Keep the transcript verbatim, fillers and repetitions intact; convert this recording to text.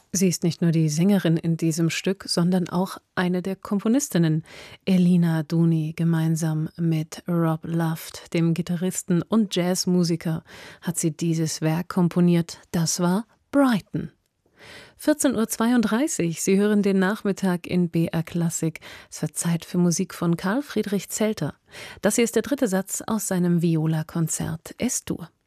Sie ist nicht nur die Sängerin in diesem Stück, sondern auch eine der Komponistinnen. Elina Duni gemeinsam mit Rob Luft, dem Gitarristen und Jazzmusiker, hat sie dieses Werk komponiert. Das war Brighton. vierzehn Uhr zweiunddreißig, Sie hören den Nachmittag in B R Klassik. Es wird Zeit für Musik von Karl Friedrich Zelter. Das hier ist der dritte Satz aus seinem Viola-Konzert Es-Dur.